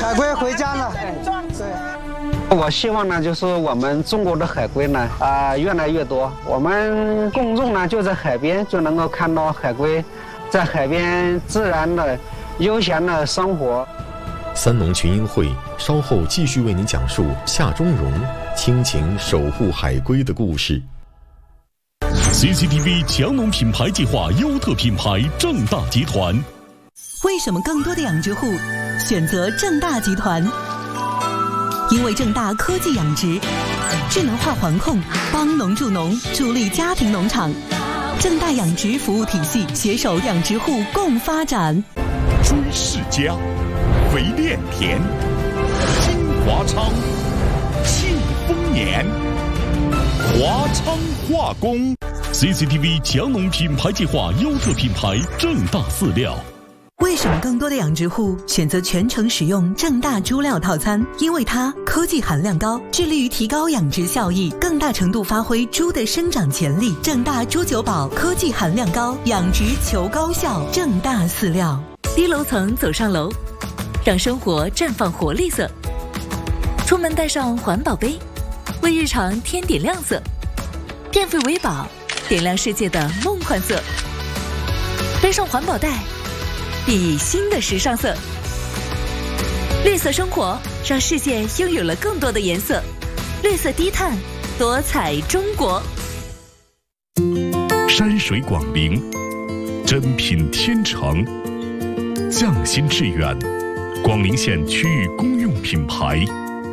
海龟回家了。对，我希望呢，就是我们中国的海龟呢，越来越多。我们公众呢，就在海边就能够看到海龟在海边自然的、悠闲的生活。 三农群英会稍后继续为您讲述夏中荣倾情守护海龟的故事。 CCTV 强农品牌计划优特品牌正大集团。 为什么更多的养殖户选择正大集团？因为正大科技养殖，智能化环控，帮农助农，助力家庭农场。正大养殖服务体系携手养殖户共发展。 追世家，肥炼田，金华昌，庆丰年，华昌化工。CCTV 强农品牌计划优特品牌正大饲料。 为什么更多的养殖户选择全程使用正大猪料套餐？因为它科技含量高，致力于提高养殖效益，更大程度发挥猪的生长潜力。正大猪酒宝科技含量高，养殖求高效。正大饲料。 低楼层走上楼，让生活绽放活力色。出门带上环保杯，为日常添点亮色。电费为宝，点亮世界的梦幻色。背上环保袋，熠熠新的时尚色。绿色生活让世界拥有了更多的颜色。绿色低碳，多彩中国。 山水广陵，珍品天成，匠心致远，广陵县区域公用品牌。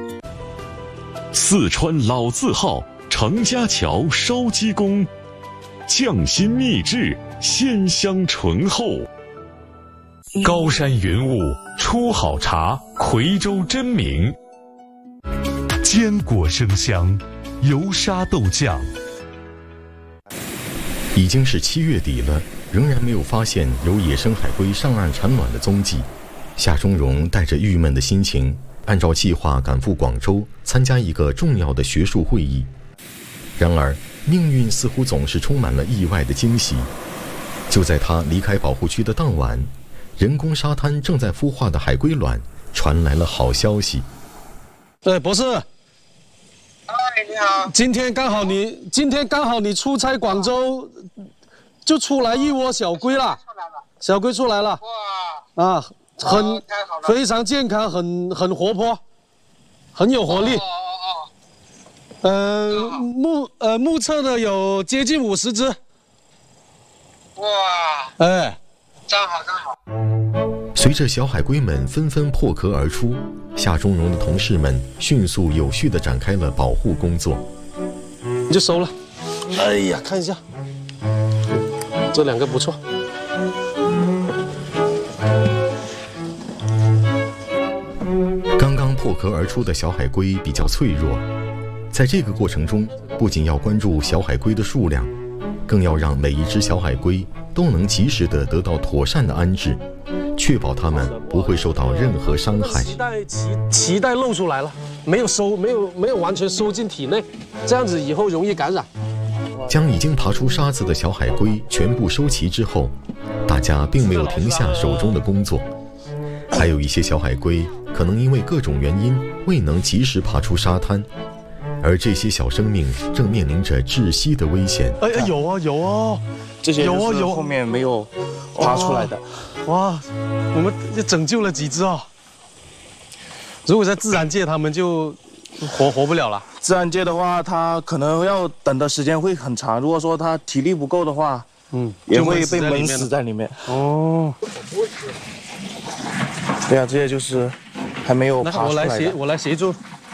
四川老字号程家桥烧鸡公，匠心秘制，鲜香醇厚。高山云雾出好茶，夔州真名。坚果生香，油沙豆酱。 已经是7月底了，仍然没有发现有野生海龟上岸产卵的踪迹。夏中荣带着郁闷的心情，按照计划赶赴广州参加一个重要的学术会议。然而，命运似乎总是充满了意外的惊喜。就在他离开保护区的当晚，人工沙滩正在孵化的海龟卵传来了好消息。 博士。 你好。 今天刚好你出差广州，就出来一窝小龟了。小龟出来了。哇。非常健康，很活泼，很有活力。目测的有接近50只。 哇。正好。 随着小海龟们纷纷破壳而出，夏中荣的同事们迅速有序地展开了保护工作。 你就收了。哎呀，看一下，这2个不错。 刚刚破壳而出的小海龟比较脆弱，在这个过程中，不仅要关注小海龟的数量，更要让每一只小海龟都能及时地得到妥善的安置，确保它们不会受到任何伤害。 脐带露出来了，没有完全收进体内，这样子以后容易感染。 将已经爬出沙子的小海龟全部收齐之后，大家并没有停下手中的工作。还有一些小海龟可能因为各种原因未能及时爬出沙滩，而这些小生命正面临着窒息的危险。 有这些就是后面没有爬出来的。 哇，我们就拯救了几只哦。如果在自然界，它们就活不了了。 自然界的话，它可能要等的时间会很长。如果说它体力不够的话，也会被闷死在里面。哦。对啊，这些就是还没有爬出来的。 我来协助。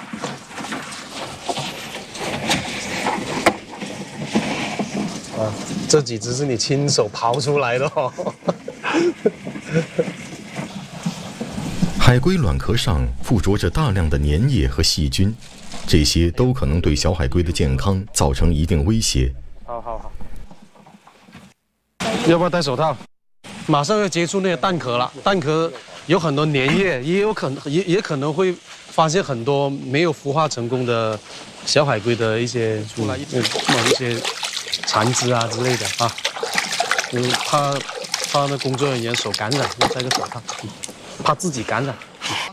这几只是你亲手刨出来的哦。 海龟卵壳上附着着大量的粘液和细菌，这些都可能对小海龟的健康造成一定威胁。 好。 要不要戴手套？马上要接触那个蛋壳了，蛋壳有很多粘液，也可能会发现很多没有孵化成功的小海龟的一些一些残肢啊之类的啊，怕那工作人员手感染，要戴个手套，怕自己感染。